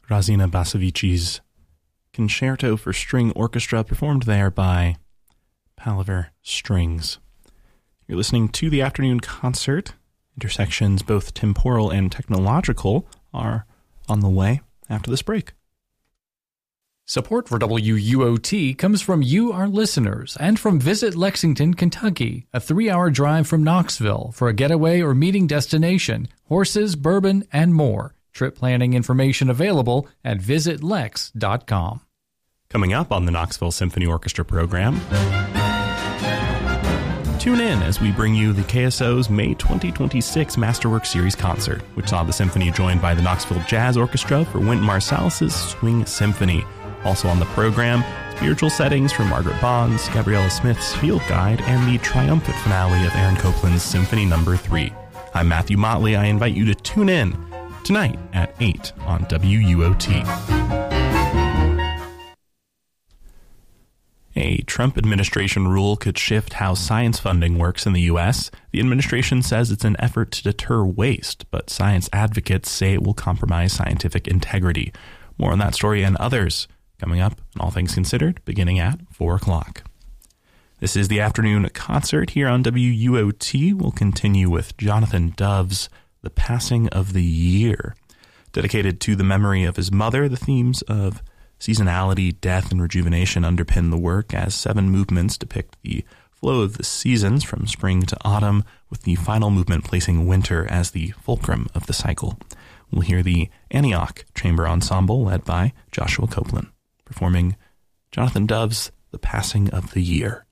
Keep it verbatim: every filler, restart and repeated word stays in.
Razina Basavici's Concerto for String Orchestra, performed there by Palaver Strings. You're listening to the afternoon concert. Intersections, both temporal and technological, are on the way after this break. Support for W U O T comes from you, our listeners, and from Visit Lexington, Kentucky, a three-hour drive from Knoxville for a getaway or meeting destination, horses, bourbon, and more. Trip planning information available at visit lex dot com. Coming up on the Knoxville Symphony Orchestra program, tune in as we bring you the K S O's May twenty twenty-six Masterwork Series concert, which saw the symphony joined by the Knoxville Jazz Orchestra for Wynton Marsalis' Swing Symphony. Also on the program, spiritual settings from Margaret Bond's, Gabriella Smith's Field Guide, and the triumphant finale of Aaron Copland's Symphony Number three. I'm Matthew Motley. I invite you to tune in tonight at eight on W U O T. A Trump administration rule could shift how science funding works in the U S. The administration says it's an effort to deter waste, but science advocates say it will compromise scientific integrity. More on that story and others coming up on All Things Considered, beginning at four o'clock. This is the afternoon concert here on W U O T. We'll continue with Jonathan Dove's The Passing of the Year. Dedicated to the memory of his mother, the themes of seasonality, death, and rejuvenation underpin the work, as seven movements depict the flow of the seasons from spring to autumn, with the final movement placing winter as the fulcrum of the cycle. We'll hear the Antioch Chamber Ensemble, led by Joshua Copeland, performing Jonathan Dove's The Passing of the Year.